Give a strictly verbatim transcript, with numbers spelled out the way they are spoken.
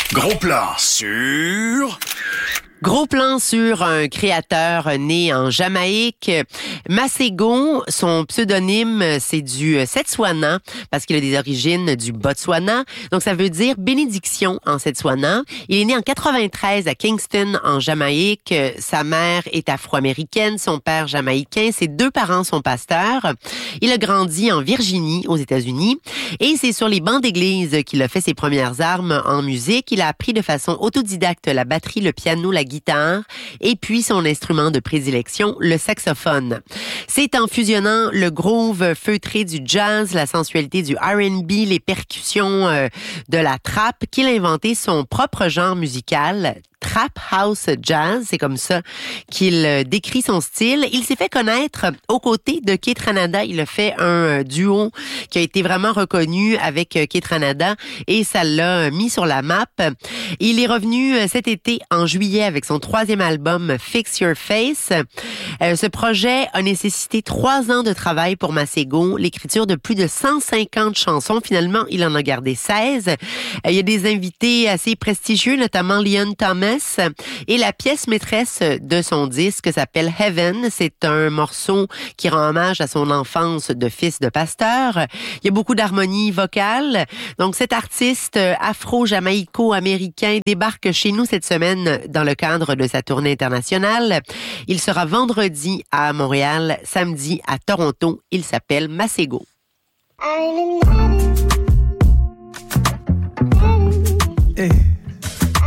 Gros plan sur... Gros plan sur un créateur né en Jamaïque. Masego, son pseudonyme, c'est du Setswana, parce qu'il a des origines du Botswana. Donc, ça veut dire bénédiction en Setswana. Il est né en quatre-vingt-treize à Kingston, en Jamaïque. Sa mère est afro-américaine, son père jamaïcain. Ses deux parents sont pasteurs. Il a grandi en Virginie, aux États-Unis. Et c'est sur les bancs d'église qu'il a fait ses premières armes en musique. Il a appris de façon autodidacte la batterie, le piano, la guitare et puis son instrument de prédilection, le saxophone. C'est en fusionnant le groove feutré du jazz, la sensualité du R and B, les percussions euh, de la trap qu'il a inventé son propre genre musical, Trap House Jazz, c'est comme ça qu'il décrit son style. Il s'est fait connaître aux côtés de Kaytranada. Il a fait un duo qui a été vraiment reconnu avec Kaytranada et ça l'a mis sur la map. Il est revenu cet été en juillet avec son troisième album Fix Your Face. Ce projet a nécessité trois ans de travail pour Masego, l'écriture de plus de cent cinquante chansons. Finalement, il en a gardé seize. Il y a des invités assez prestigieux, notamment Leon Thomas. Et la pièce maîtresse de son disque s'appelle Heaven. C'est un morceau qui rend hommage à son enfance de fils de pasteur. Il y a beaucoup d'harmonie vocale. Donc, cet artiste afro-jamaïco-américain débarque chez nous cette semaine dans le cadre de sa tournée internationale. Il sera vendredi à Montréal, samedi à Toronto. Il s'appelle Masego. Hey.